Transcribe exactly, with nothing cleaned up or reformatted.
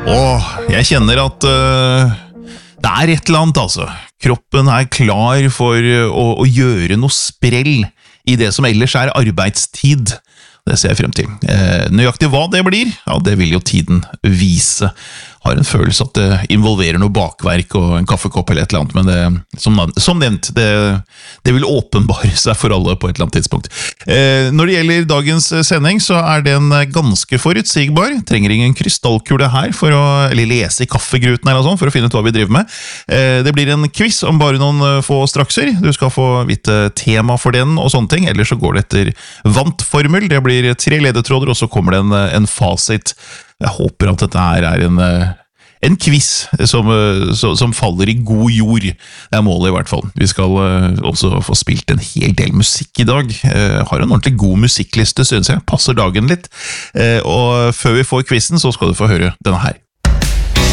Åh, jeg kjenner at uh, det er et eller annet, altså. Kroppen er klar for uh, å, å gjøre noe sprell i det som ellers er arbeidstid. Det ser jeg frem til. Eh, nøyaktig hva det blir, ja, det vil jo tiden vise. Har en følelse at det involverer noe bakverk og en kaffekopp eller et eller annet, men det, som, som nevnt, det, det vil åpenbare seg for alle på et eller annet tidspunkt. Eh, når det gjelder dagens sending, så er den ganske forutsigbar. Trenger ingen krystallkule her for å eller lese i kaffegruten eller sånn, for å finne ut hva vi driver med. Eh, det blir en quiz om bare noen få strakser. Du skal få vite tema for den og sånne ting, ellers så går det etter vantformel. Det blir tre ledetråder, og så kommer det en, en fasit. Jeg håper at dette her er en, en quiz som, som faller i god jord. Det er målet i hvert fall. Vi skal også få spilt en hel del musikk i dag. Har en ordentlig god musikkliste, synes jeg. Passer dagen litt. Og før vi får quizen, så skal du få høre denne her.